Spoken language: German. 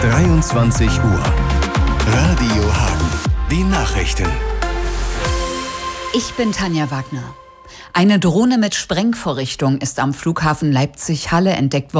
23 Uhr. Radio Hagen. Die Nachrichten. Ich bin Tanja Wagner. Eine Drohne mit Sprengvorrichtung ist am Flughafen Leipzig-Halle entdeckt worden.